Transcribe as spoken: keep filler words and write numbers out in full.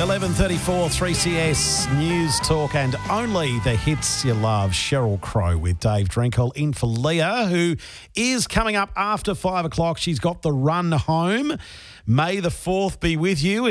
eleven thirty-four, three C S News Talk and only the hits you love. Sheryl Crow with Dave Drinkle in for Leah, who is coming up after five o'clock. She's got the run home. May the fourth be with you.